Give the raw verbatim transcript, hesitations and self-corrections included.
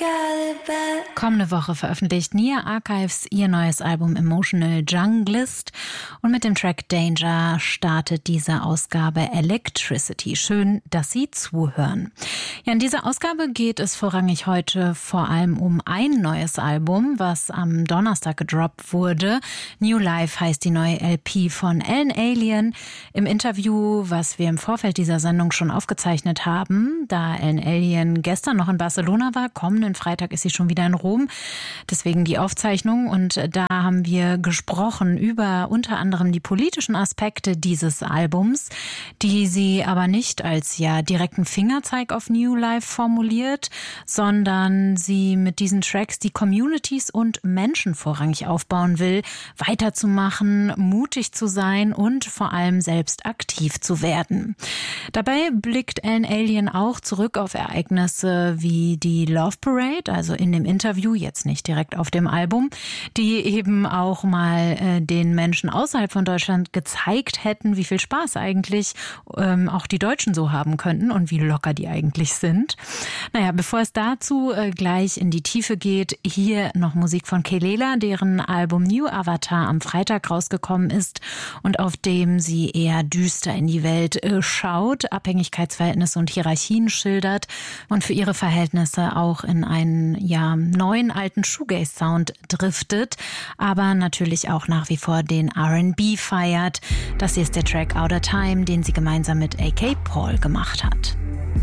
Kommende Woche veröffentlicht Nia Archives ihr neues Album Emotional Junglist und mit dem Track Danger startet diese Ausgabe Electricity. Schön, dass Sie zuhören. Ja, in dieser Ausgabe geht es vorrangig heute vor allem um ein neues Album, was am Donnerstag gedroppt wurde. New Life heißt die neue L P von Alan Alien. Im Interview, was wir im Vorfeld dieser Sendung schon aufgezeichnet haben, da Alan Alien gestern noch in Barcelona war, kommenden Freitag ist sie schon wieder in Rom. Deswegen die Aufzeichnung und da haben wir gesprochen über unter anderem die politischen Aspekte dieses Albums, die sie aber nicht als ja direkten Fingerzeig auf New Life formuliert, sondern sie mit diesen Tracks die Communities und Menschen vorrangig aufbauen will, weiterzumachen, mutig zu sein und vor allem selbst aktiv zu werden. Dabei blickt Alan Alien auch zurück auf Ereignisse wie die Love Parade, also in dem Interview, jetzt nicht direkt auf dem Album, die eben auch mal äh, den Menschen außerhalb von Deutschland gezeigt hätten, wie viel Spaß eigentlich ähm, auch die Deutschen so haben könnten und wie locker die eigentlich sind. Naja, bevor es dazu äh, gleich in die Tiefe geht, hier noch Musik von Kelela, deren Album New Avatar am Freitag rausgekommen ist und auf dem sie eher düster in die Welt äh, schaut, Abhängigkeitsverhältnisse und Hierarchien schildert und für ihre Verhältnisse auch in einen ja neuen alten Shoegaze-Sound driftet, aber natürlich auch nach wie vor den R and B feiert. Das hier ist der Track Outer Time, den sie gemeinsam mit A K Paul gemacht hat.